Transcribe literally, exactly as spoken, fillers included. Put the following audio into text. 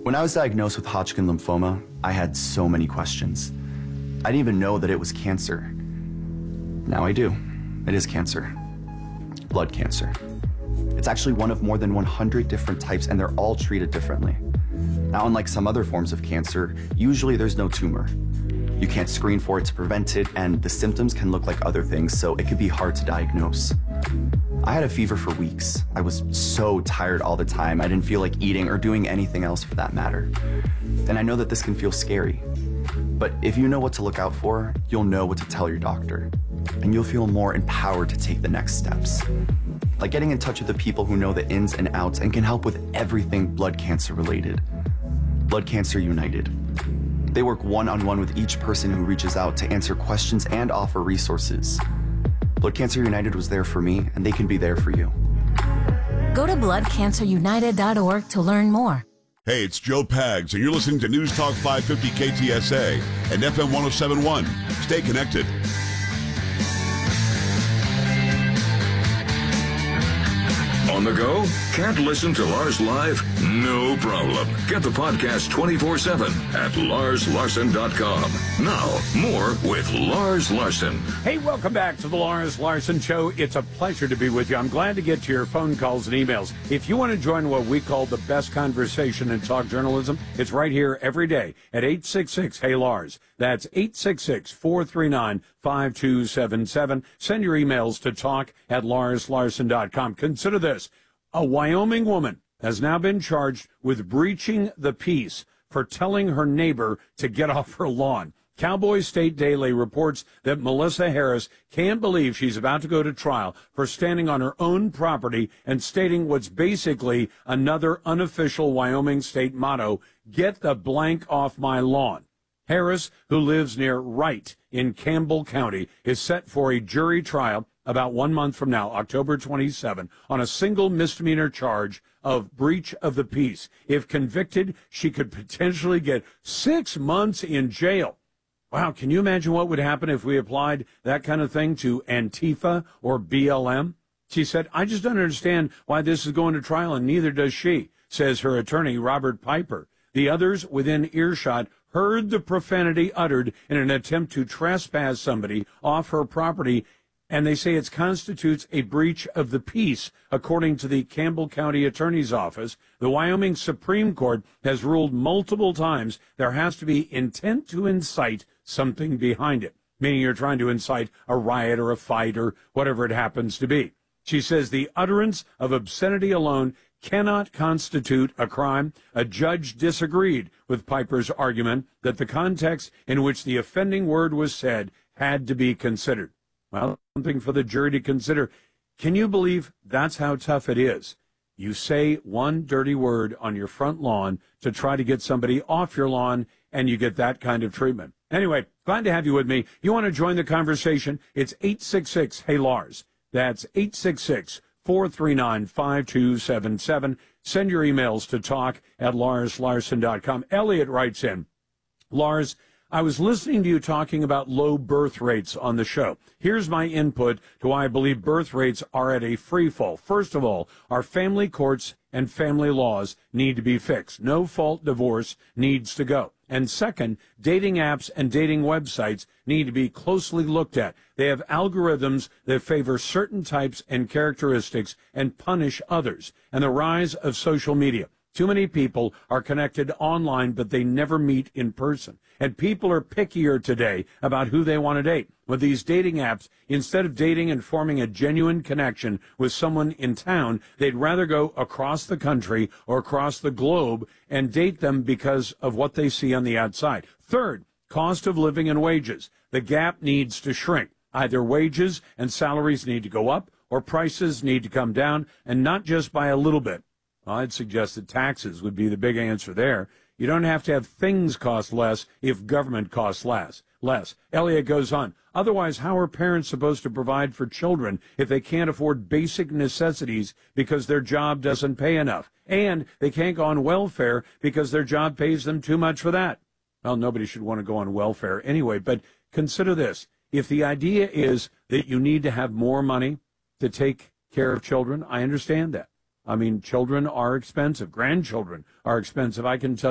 When I was diagnosed with Hodgkin lymphoma, I had so many questions. I didn't even know that it was cancer. Now I do. It is cancer. Blood cancer. It's actually one of more than one hundred different types, and they're all treated differently. Now, unlike some other forms of cancer, usually there's no tumor. You can't screen for it to prevent it, and the symptoms can look like other things, so it can be hard to diagnose. I had a fever for weeks. I was so tired all the time. I didn't feel like eating or doing anything else for that matter. And I know that this can feel scary. But if you know what to look out for, you'll know what to tell your doctor. And you'll feel more empowered to take the next steps. Like getting in touch with the people who know the ins and outs and can help with everything blood cancer related. Blood Cancer United. They work one-on-one with each person who reaches out to answer questions and offer resources. Blood Cancer United was there for me, and they can be there for you. Go to blood cancer united dot org to learn more. Hey, it's Joe Pags, and you're listening to News Talk five fifty K T S A and F M one oh seven point one. Stay connected. On the go? Can't listen to Lars live? No problem. Get the podcast twenty-four seven at lars larson dot com. Now, more with Lars Larson. Hey, welcome back to the Lars Larson Show. It's a pleasure to be with you. I'm glad to get to your phone calls and emails. If you want to join what we call the best conversation in talk journalism, it's right here every day at eight six six, hey Lars. That's eight six six, four three nine, five two seven seven. Send your emails to talk at lars larson dot com. Consider this. A Wyoming woman has now been charged with breaching the peace for telling her neighbor to get off her lawn. Cowboy State Daily reports that Melissa Harris can't believe she's about to go to trial for standing on her own property and stating what's basically another unofficial Wyoming state motto, get the blank off my lawn. Harris, who lives near Wright in Campbell County, is set for a jury trial about one month from now, October twenty-seventh, on a single misdemeanor charge of breach of the peace. If convicted, she could potentially get six months in jail. Wow, can you imagine what would happen if we applied that kind of thing to Antifa or B L M? She said, I just don't understand why this is going to trial, and neither does she, says her attorney, Robert Piper. The others within earshot heard the profanity uttered in an attempt to trespass somebody off her property, and they say it constitutes a breach of the peace, according to the Campbell County Attorney's Office. The Wyoming Supreme Court has ruled multiple times there has to be intent to incite something behind it, meaning you're trying to incite a riot or a fight or whatever it happens to be. She says the utterance of obscenity alone cannot constitute a crime. A judge disagreed with Piper's argument that the context in which the offending word was said had to be considered. Well, something for the jury to consider. Can you believe that's how tough it is? You say one dirty word on your front lawn to try to get somebody off your lawn, and you get that kind of treatment. Anyway, glad to have you with me. You want to join the conversation? It's eight six six, hey Lars. That's eight six six, four three nine, five two seven seven. Send your emails to talk at lars larson dot com. Elliot writes in, Lars, I was listening to you talking about low birth rates on the show. Here's my input to why I believe birth rates are at a free fall. First of all, our family courts and family laws need to be fixed. No-fault divorce needs to go. And second, dating apps and dating websites need to be closely looked at. They have algorithms that favor certain types and characteristics and punish others. And the rise of social media. Too many people are connected online, but they never meet in person. And people are pickier today about who they want to date. With these dating apps, instead of dating and forming a genuine connection with someone in town, they'd rather go across the country or across the globe and date them because of what they see on the outside. Third, cost of living and wages. The gap needs to shrink. Either wages and salaries need to go up or prices need to come down, and not just by a little bit. Well, I'd suggest that taxes would be the big answer there. You don't have to have things cost less if government costs less. Less. Elliot goes on. Otherwise, how are parents supposed to provide for children if they can't afford basic necessities because their job doesn't pay enough? And they can't go on welfare because their job pays them too much for that. Well, nobody should want to go on welfare anyway, but consider this. If the idea is that you need to have more money to take care of children, I understand that. I mean, children are expensive. Grandchildren are expensive. I can tell